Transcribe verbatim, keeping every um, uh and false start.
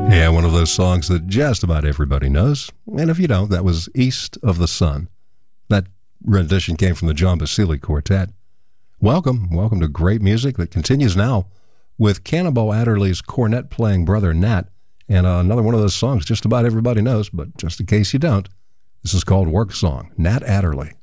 Yeah, one of those songs that just about everybody knows. And if you don't, that was East of the Sun. That rendition came from the John Basile Quartet. Welcome, welcome to great music that continues now with Cannonball Adderley's cornet-playing brother Nat, and uh, another one of those songs just about everybody knows, but just in case you don't, this is called Work Song, Nat Adderley.